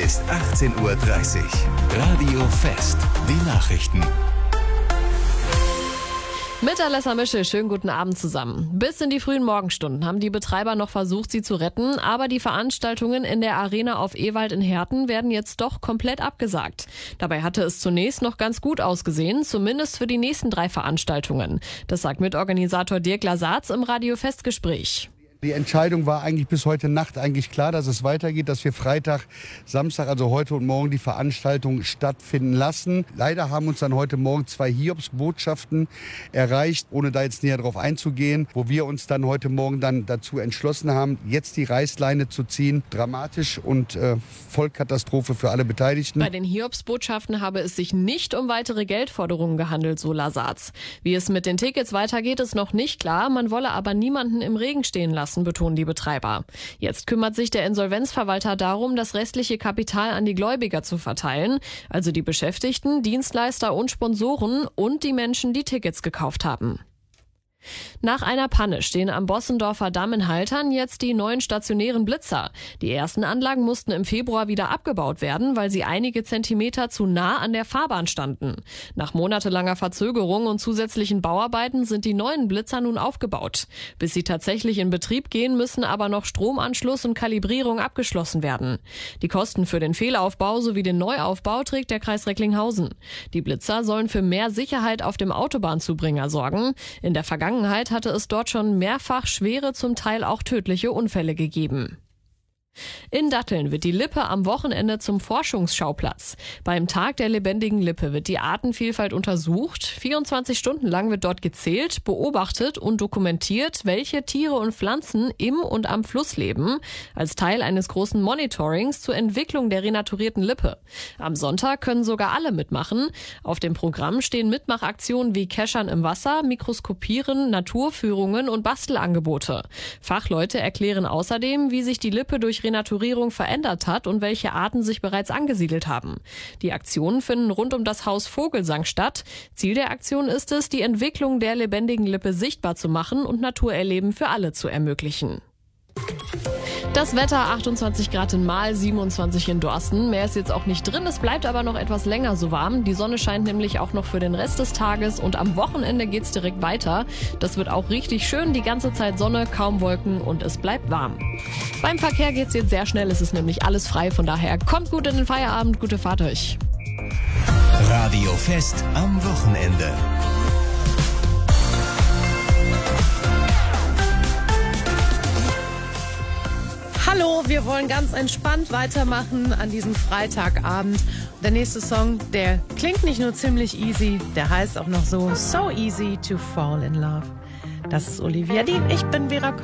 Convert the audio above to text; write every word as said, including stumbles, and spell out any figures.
ist achtzehn Uhr dreißig. Radio Fest. Die Nachrichten. Mit Alessa Mischel, schönen guten Abend zusammen. Bis in die frühen Morgenstunden haben die Betreiber noch versucht, sie zu retten, aber die Veranstaltungen in der Arena auf Ewald in Herten werden jetzt doch komplett abgesagt. Dabei hatte es zunächst noch ganz gut ausgesehen, zumindest für die nächsten drei Veranstaltungen. Das sagt Mitorganisator Dirk Lasatz im Radio-Festgespräch. Die Entscheidung war eigentlich bis heute Nacht eigentlich klar, dass es weitergeht, dass wir Freitag, Samstag, also heute und morgen die Veranstaltung stattfinden lassen. Leider haben uns dann heute Morgen zwei Hiobsbotschaften erreicht, ohne da jetzt näher drauf einzugehen, wo wir uns dann heute Morgen dann dazu entschlossen haben, jetzt die Reißleine zu ziehen. Dramatisch und äh, Vollkatastrophe für alle Beteiligten. Bei den Hiobsbotschaften habe es sich nicht um weitere Geldforderungen gehandelt, so Lasatz. Wie es mit den Tickets weitergeht, ist noch nicht klar. Man wolle aber niemanden im Regen stehen lassen, betonen die Betreiber. Jetzt kümmert sich der Insolvenzverwalter darum, das restliche Kapital an die Gläubiger zu verteilen, also die Beschäftigten, Dienstleister und Sponsoren und die Menschen, die Tickets gekauft haben. Nach einer Panne stehen am Bossendorfer Damm in Haltern jetzt die neuen stationären Blitzer. Die ersten Anlagen mussten im Februar wieder abgebaut werden, weil sie einige Zentimeter zu nah an der Fahrbahn standen. Nach monatelanger Verzögerung und zusätzlichen Bauarbeiten sind die neuen Blitzer nun aufgebaut. Bis sie tatsächlich in Betrieb gehen, müssen aber noch Stromanschluss und Kalibrierung abgeschlossen werden. Die Kosten für den Fehlaufbau sowie den Neuaufbau trägt der Kreis Recklinghausen. Die Blitzer sollen für mehr Sicherheit auf dem Autobahnzubringer sorgen. In der Vergangenheit Vergangenheit hatte es dort schon mehrfach schwere, zum Teil auch tödliche Unfälle gegeben. In Datteln wird die Lippe am Wochenende zum Forschungsschauplatz. Beim Tag der lebendigen Lippe wird die Artenvielfalt untersucht. vierundzwanzig Stunden lang wird dort gezählt, beobachtet und dokumentiert, welche Tiere und Pflanzen im und am Fluss leben, als Teil eines großen Monitorings zur Entwicklung der renaturierten Lippe. Am Sonntag können sogar alle mitmachen. Auf dem Programm stehen Mitmachaktionen wie Keschern im Wasser, Mikroskopieren, Naturführungen und Bastelangebote. Fachleute erklären außerdem, wie sich die Lippe durch Renaturierung verändert hat und welche Arten sich bereits angesiedelt haben. Die Aktionen finden rund um das Haus Vogelsang statt. Ziel der Aktion ist es, die Entwicklung der lebendigen Lippe sichtbar zu machen und Naturerleben für alle zu ermöglichen. Das Wetter, achtundzwanzig Grad in Mahl, siebenundzwanzig in Dorsten. Mehr ist jetzt auch nicht drin, es bleibt aber noch etwas länger so warm. Die Sonne scheint nämlich auch noch für den Rest des Tages und am Wochenende geht's direkt weiter. Das wird auch richtig schön, die ganze Zeit Sonne, kaum Wolken und es bleibt warm. Beim Verkehr geht's jetzt sehr schnell, es ist nämlich alles frei, von daher kommt gut in den Feierabend, gute Fahrt euch. Radio Fest am Wochenende. Hallo, wir wollen ganz entspannt weitermachen an diesem Freitagabend. Der nächste Song, der klingt nicht nur ziemlich easy, der heißt auch noch so So Easy to Fall in Love. Das ist Olivia Dean, ich bin Vera